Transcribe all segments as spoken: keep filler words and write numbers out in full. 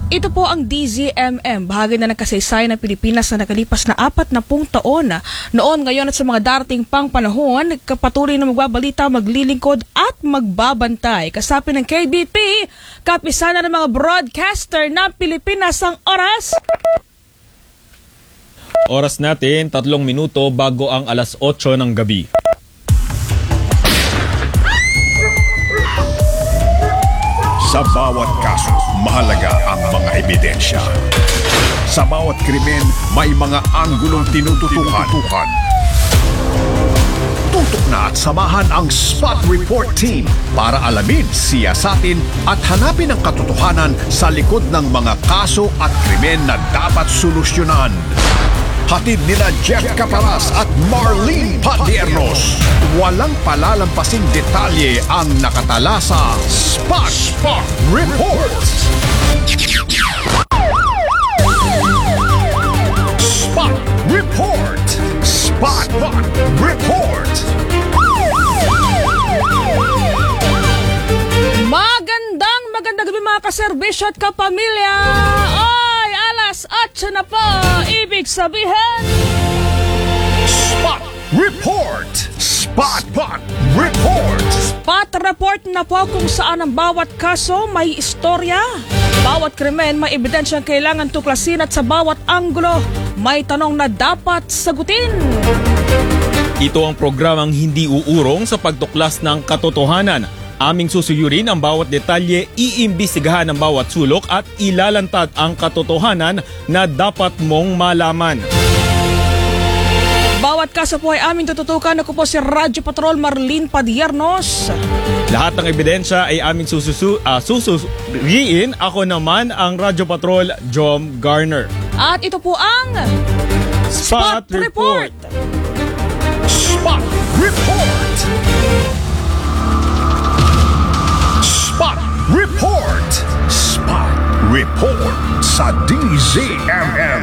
Ito po ang D Z M M, bahagi na ng kasaysayan ng Pilipinas na nakalipas na apat na pung taon. Noon, ngayon at sa mga darating pang panahon, kapatuloy na magbabalita, maglilingkod at magbabantay. Kasapi ng K B P, kapisana ng mga broadcaster ng Pilipinas ang oras. Oras natin, tatlong minuto bago ang alas otso ng gabi. Sa bawat kaso, mahalaga ang mga ebidensya. Sa bawat krimen, may mga anggulong tinututukan. Tutok na at samahan ang Spot Report Team para alamin, siyasatin at hanapin ang katotohanan sa likod ng mga kaso at krimen na dapat solusyonan. Hatid nila Jeff Caparas at Marlene Padiernos. Walang palalampasing detalye ang nakatala sa Spot, Spot Report. Spot Report. Spot Report. Magandang magandang gabi mga kaserbisyo at kapamilya. Ay, alas otso na po. Ibig sabihin, Spot Report. Spot Report. Spot Report na po kung saan ang bawat kaso may istorya. Bawat krimen may ebidensyang kailangan tuklasin at sa bawat anggulo may tanong na dapat sagutin. Ito ang programang hindi uurong sa pagtuklas ng katotohanan. Aming susuyurin ang bawat detalye, iimbestigahan ang bawat sulok at ilalantad ang katotohanan na dapat mong malaman. Bawat kaso po ay aming tututukan. Ako po si Radyo Patrol Marlene Padiernos. Lahat ng ebidensya ay aming sususu, uh, susuriin. Ako naman ang Radyo Patrol Jom Garner. At ito po ang Spot, Spot Report. Report. Spot Report. Spot Report. Spot Report sa D Z M M.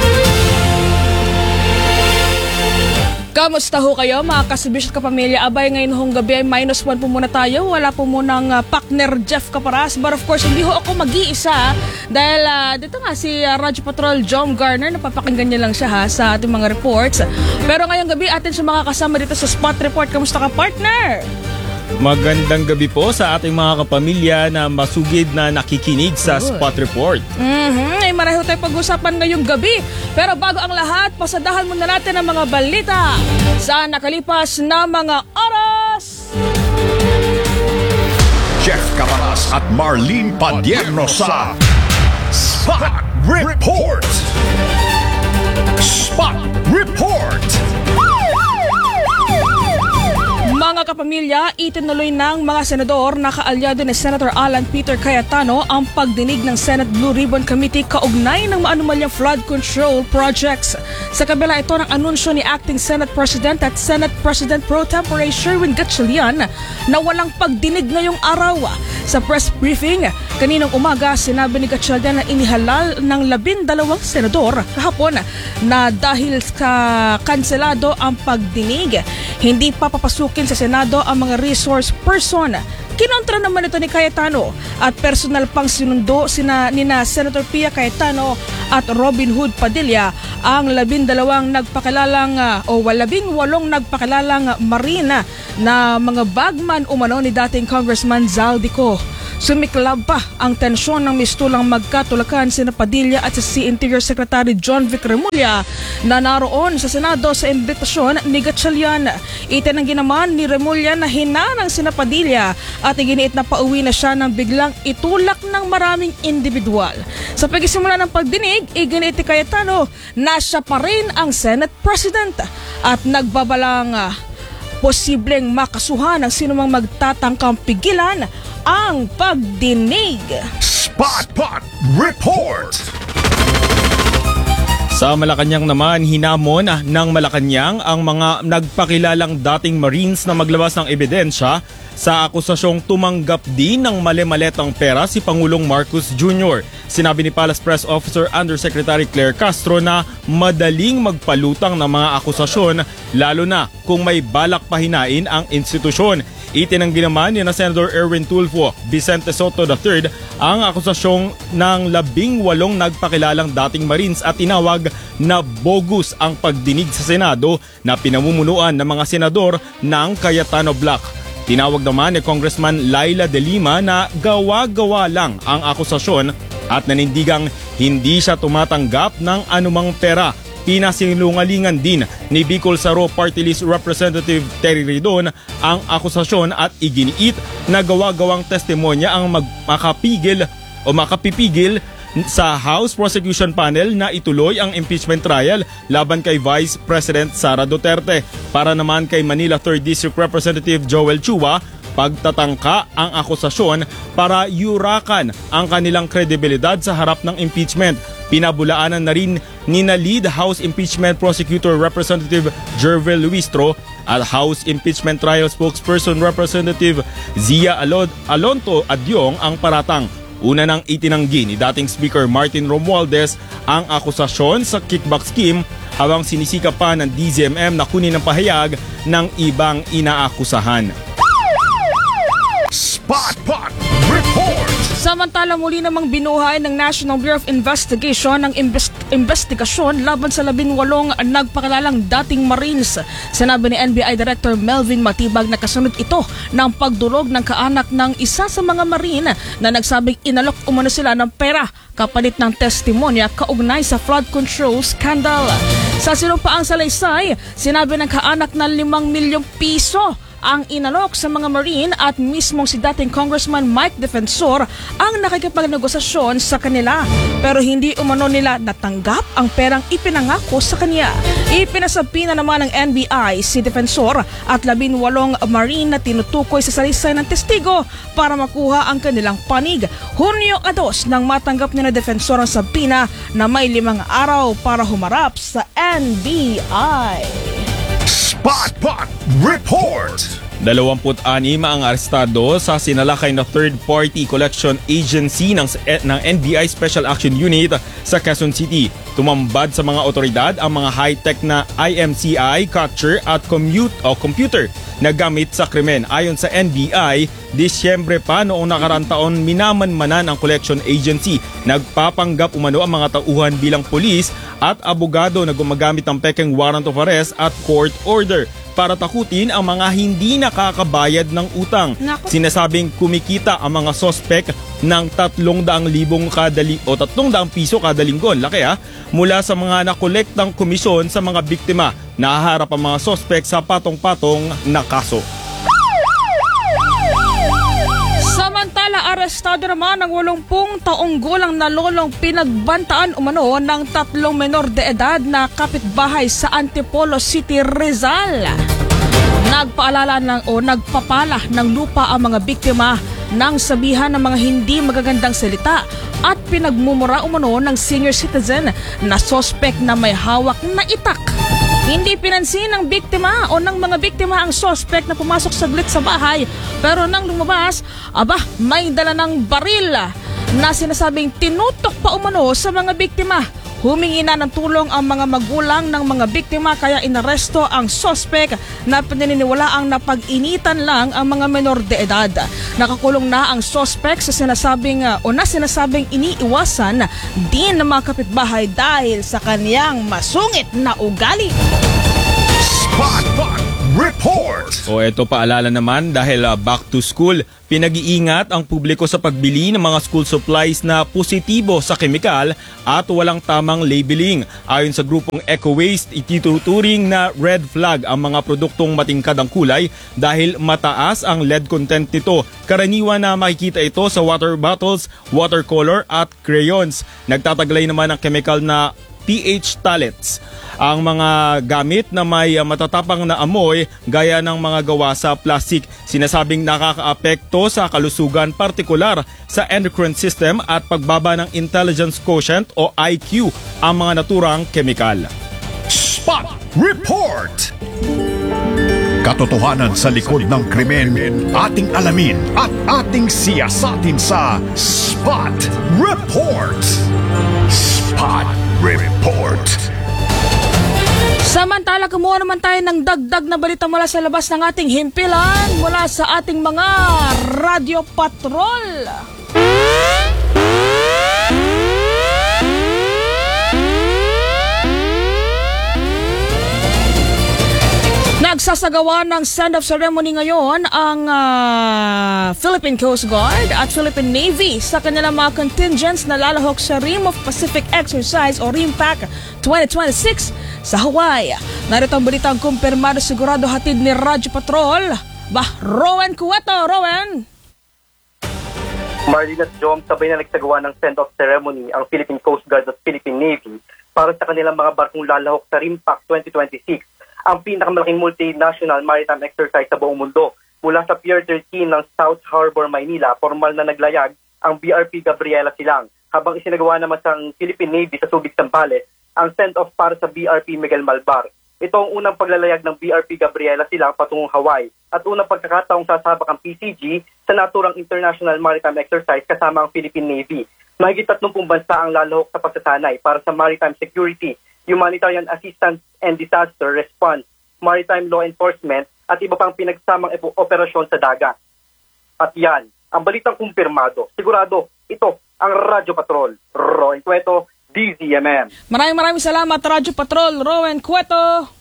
Kamusta ho kayo mga kasibisyo at kapamilya? Abay, ngayon hong gabi ay minus one po muna tayo. Wala po munang uh, partner Jeff Caparas. But of course, hindi ho ako mag-iisa. Dahil uh, dito nga si uh, Radyo Patrol Jom Garner, napapakinggan niya lang siya ha sa ating mga reports. Pero ngayong gabi atin siya makakasama dito sa Spot Report. Kamusta ka, partner? Magandang gabi po sa ating mga kapamilya na masugid na nakikinig sa Spot Report. Mm-hmm. Ay marami tayo pag-usapan ngayong gabi. Pero bago ang lahat, pasadahan muna natin ang mga balita sa nakalipas na mga oras. Jeff Caparas at Marlene Padiernos sa Spot Report. Spot Report. Mga kapamilya, itinuloy ng mga senador na kaalyado ni Senator Alan Peter Cayetano ang pagdinig ng Senate Blue Ribbon Committee kaugnay ng maanumalyang flood control projects. Sa kabila ito ng anunsyo ni Acting Senate President at Senate President Pro Tempore Sherwin Gatchalian na walang pagdinig ngayong araw. Sa press briefing, kaninang umaga sinabi ni Gatchalian na inihalal ng labindalawang senador kahapon na dahil sa kanselado ang pagdinig, hindi papapasukin sa Senado ang mga resource person. Kinontra naman ito ni Cayetano at personal pang sinundo sina nina Senator Pia Cayetano at Robin Hood Padilla ang labindalawang nagpakilalang uh, o labing walong nagpakilalang marina na mga bagman umano ni dating Congressman Zaldico. Sumiklab pa ang tensyon ng mistulang magkatulakan sina Padilla at si Interior Secretary John Vic Remulla na naroon sa Senado sa imbitasyon ni Gatchalian. Itinanggi naman ni Remulla na hinanang sina Padilla at iginiit na pauwi na siya ng biglang itulak ng maraming individual. Sa pagsisimula ng pagdinig, iginiit ni Cayetano na siya pa rin ang Senate President at nagbabalang uh, posibleng makasuhan ng sinumang magtatangkang pigilan ang pagdinig. Spot Report. Sa Malacanang naman, hinamon ng Malacanang ang mga nagpakilalang dating Marines na maglabas ng ebidensya sa akusasyong tumanggap din ng mali-maletang pera si Pangulong Marcos Junior Sinabi ni Palace Press Officer Undersecretary Claire Castro na madaling magpalutang ng mga akusasyon lalo na kung may balak pahinain ang institusyon. Itinanggi naman ni na Senator Erwin Tulfo Vicente Soto the third ang akusasyong ng labing walong nagpakilalang dating Marines at tinawag na bogus ang pagdinig sa Senado na pinamumunuan ng mga senador ng Cayetano Block. Tinawag naman ni Congressman Laila De Lima na gawa-gawa lang ang akusasyon at nanindigang hindi siya tumatanggap ng anumang pera. Pinasinungalingan din ni Bicol Saro Party List Representative Terry Ridon ang akusasyon at iginiit na gawa-gawang testimonya ang makapigil o makapipigil sa House Prosecution Panel na ituloy ang impeachment trial laban kay Vice President Sara Duterte. Para naman kay Manila third District Representative Joel Chua, pagtatangka ang akusasyon para yurakan ang kanilang kredibilidad sa harap ng impeachment. Pinabulaanan na rin ni na lead House Impeachment Prosecutor Representative Jervel Luistro at House Impeachment Trial Spokesperson Representative Zia Alod Alonto Adyong ang paratang. Una nang itinanggi ni dating Speaker Martin Romualdez ang akusasyon sa kickback scheme habang sinisikap pa ng D Z M M na kunin ang pahayag ng ibang inaakusahan. Spotlight Report! Samantala muli namang binuhay ng National Bureau of Investigation ang imbest- investigasyon laban sa labing walong nagpakilalang dating Marines. Sinabi ni N B I Director Melvin Matibag na kasunod ito ng pagdulog ng kaanak ng isa sa mga Marine na nagsabing inalok umano sila ng pera kapalit ng testimonya kaugnay sa flood control scandal. Sa sinumpaang salaysay, sinabi ng kaanak na limang milyong piso ang inalok sa mga Marine at mismong si dating Congressman Mike Defensor ang nakikipagnegosasyon sa kanila. Pero hindi umano nila natanggap ang perang ipinangako sa kanya. Ipinasabi na naman ng N B I si Defensor at labing walong Marine na tinutukoy sa salaysay ng testigo para makuha ang kanilang panig. Hunyo dos nang matanggap ni na Defensor ang sabina na may limang araw para humarap sa N B I. Spotlight Report! Dalawampu't-anim ang arestado sa sinalakay na third-party collection agency ng, ng N B I Special Action Unit sa Quezon City. Tumambad sa mga otoridad ang mga high-tech na I M C I, catcher at commute, o computer na gamit sa krimen. Ayon sa N B I, Disyembre pa noong nakarang taon minamanmanan ang collection agency. Nagpapanggap umano ang mga tauhan bilang pulis at abogado na gumagamit ng pekeng warrant of arrest at court order para takutin ang mga hindi nakakabayad ng utang. Naku. Sinasabing kumikita ang mga sospek ng tatlong daang libong kada li- o tatlong daang piso kada linggo. Laki ha? Mula sa mga nakolektang komisyon sa mga biktima. Nahaharap ang mga sospek sa patong-patong na kaso. Samantala, arestado naman ang walumpung taong gulang na lolong pinagbantaan umano ng tatlong menor de edad na kapitbahay sa Antipolo City, Rizal. Nagpaalala ng o nagpapala ng lupa ang mga biktima ng sabihan ng mga hindi magagandang salita at pinagmumura umano ng senior citizen na sospek na may hawak na itak. Hindi pinansin ng biktima o ng mga biktima ang sospek na pumasok saglit sa bahay, pero nang lumabas, aba, may dala ng baril na sinasabing tinutok pa umano sa mga biktima. Humingi na ng tulong ang mga magulang ng mga biktima kaya inaresto ang sospek na pinaniniwalaang napag-initan lang ang mga menor de edad. Nakakulong na ang sospek sa sinasabing uh, o na sinasabing iniiwasan din ng mga kapitbahay dahil sa kaniyang masungit na ugali. Spotlight Report! O eto paalala naman dahil uh, back to school, pinag-iingat ang publiko sa pagbili ng mga school supplies na positibo sa kemikal at walang tamang labeling. Ayon sa grupong Eco Waste, ituturing na red flag ang mga produktong matingkad ang kulay dahil mataas ang lead content nito. Karaniwan na makikita ito sa water bottles, watercolor at crayons. Nagtataglay naman ang chemical na pH tallets. Ang mga gamit na may matatapang na amoy gaya ng mga gawa sa plastic, sinasabing nakakaapekto sa kalusugan, partikular sa endocrine system at pagbaba ng intelligence quotient o I Q ang mga naturang kemikal. Spot Report! Katotohanan sa likod ng krimen, ating alamin at ating siyasatin sa Spot Report! Spot Report! Samantala, kumuha naman tayo ng dagdag na balita mula sa labas ng ating himpilan mula sa ating mga radyo patrol. Nagsasagawa ng send-off ceremony ngayon ang uh, Philippine Coast Guard at Philippine Navy sa kanilang mga contingents na lalahok sa Rim of Pacific Exercise o RIMPAC twenty twenty-six sa Hawaii. Narito ang balitang kumpirmado sigurado hatid ni Radyo Patrol. Bah, Rowan Cueto, Rowan! Marlene at Jom, sabay na nagsagawa ng send-off ceremony ang Philippine Coast Guard at Philippine Navy para sa kanilang mga barkong lalahok sa RIMPAC twenty twenty-six, ang pinakamalaking multinational maritime exercise sa buong mundo. Mula sa Pier thirteen ng South Harbor, Maynila, formal na naglayag ang B R P Gabriela Silang, habang isinagawa naman sa Philippine Navy sa Subic, Zambales ang send-off para sa B R P Miguel Malvar. Ito ang unang paglalayag ng B R P Gabriela Silang patungong Hawaii at unang pagkakataong sasabak ang P C G sa naturang international maritime exercise kasama ang Philippine Navy. Mahigit tatlumpung bansa ang lalahok sa pagsasanay para sa maritime security, humanitarian assistance and disaster response, maritime law enforcement at iba pang pinagsamang operasyon sa dagat. At yan, ang balitang kumpirmado. Sigurado, ito ang Radyo Patrol. Rowan Cueto, D Z M M. Maraming maraming salamat, Radyo Patrol, Rowan Cueto.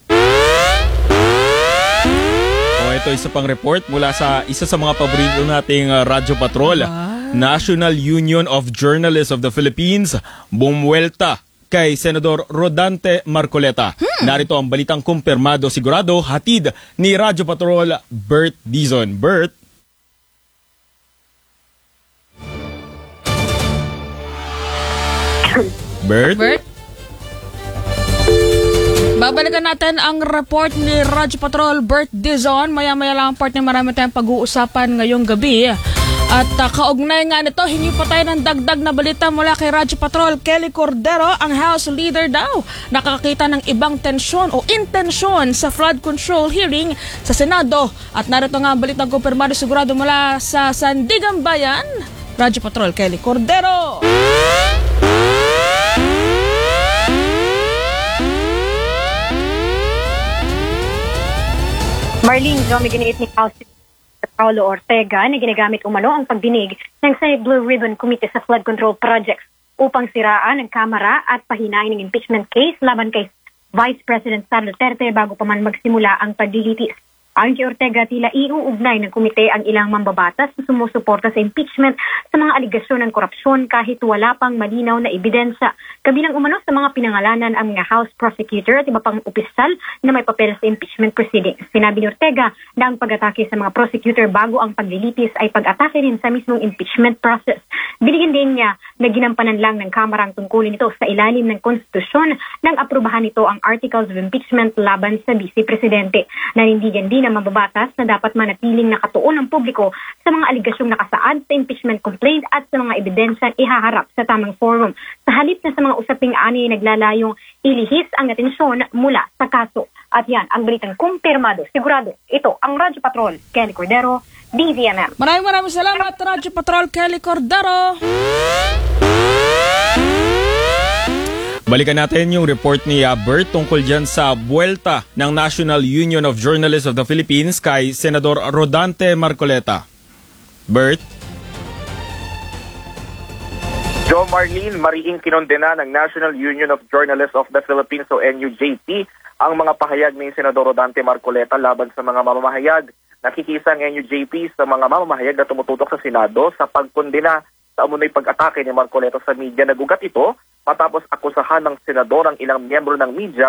O ito, isa pang report mula sa isa sa mga paborito nating uh, Radyo Patrol. National Union of Journalists of the Philippines, bumuelta kay Senador Rodante Marcoleta. Hmm. Narito ang balitang kumpirmado sigurado hatid ni Radyo Patrol Bert Dizon. Bert? Bert? Bert? Babalikan natin ang report ni Radyo Patrol Bert Dizon. Maya-maya lang ang part na marami tayong pag-uusapan ngayong gabi. At uh, kaugnay nga nito, hingi pa tayo ng dagdag na balita mula kay Radyo Patrol Kelly Cordero, ang House Leader daw. Nakakita ng ibang tensyon o intensyon sa flood control hearing sa Senado. At narito nga ang balitang kumpirmado sigurado mula sa Sandigan Bayan, Radyo Patrol Kelly Cordero. Marlene, Jomi, giniit ni House Paulo Ortega na ginagamit umano ang pagdinig ng Senate Blue Ribbon Committee sa flood control projects upang siraan ng Kamara at pahinain ng impeachment case laban kay Vice President Sara Duterte bago pa man magsimula ang paglilitis. Ayon kay Ortega, tila iuugnay ng komite ang ilang mambabatas na sumusuporta sa impeachment sa mga aligasyon ng korupsyon kahit wala pang malinaw na ebidensya. Kabilang umano sa mga pinangalanan ang mga House Prosecutor at iba pang opisyal na may papel sa impeachment proceedings. Sinabi ni Ortega na ang pag-atake sa mga prosecutor bago ang paglilitis ay pag-atake rin sa mismong impeachment process. Binigyan din niya na ginampanan lang ng Kamara ang tungkulin ito sa ilalim ng konstitusyon nang aprubahan nito ang Articles of Impeachment laban sa Vice Presidente. Nanindigan din ang mababatas na dapat manatiling nakatuon ang publiko sa mga aligasyong nakasaad sa impeachment complaint at sa mga ebidensya ihaharap sa tamang forum. Sa halip na sa mga usaping ani naglalayong ilihis ang atensyon mula sa kaso. At yan, ang balitang kumpirmado. Sigurado, ito ang Radyo Patrol, Kelly Cordero, D Z M M. Maraming maraming salamat, Radyo Patrol Kelly Cordero. Balikan natin yung report ni uh, Bert tungkol dyan sa buwelta ng National Union of Journalists of the Philippines kay Senador Rodante Marcoleta. Bert? Joe Marlene, mariing kinondena ng National Union of Journalists of the Philippines o N U J P ang mga pahayag ni Senador Rodante Marcoleta laban sa mga mamamahayag. Nakikisa ang N U J P sa mga mamamahayag na tumututok sa Senado sa pagkondena sa umunoy pag-atake ni Marcoleta sa media. Nagugat ito matapos akusahan ng senador ang ilang miyembro ng media